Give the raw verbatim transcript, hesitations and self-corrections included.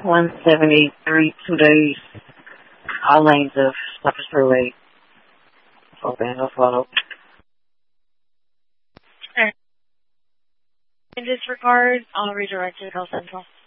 one seventy-three, two days. All lanes of Cypress Freeway. Open, no follow. In this regard, I'll redirect you to Health Central.